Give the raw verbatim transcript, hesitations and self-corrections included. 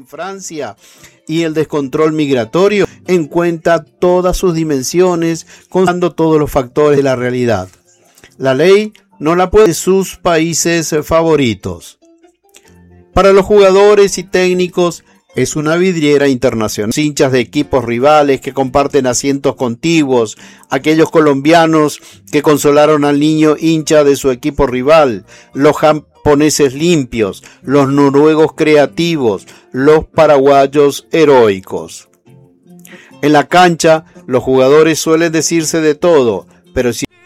en Francia y el descontrol migratorio en cuenta todas sus dimensiones, considerando todos los factores de la realidad. La ley no la puede sus países favoritos. Para los jugadores y técnicos es una vidriera internacional. Hinchas de equipos rivales que comparten asientos contiguos, aquellos colombianos que consolaron al niño hincha de su equipo rival, los japoneses limpios, los noruegos creativos, los paraguayos heroicos. En la cancha, los jugadores suelen decirse de todo, pero si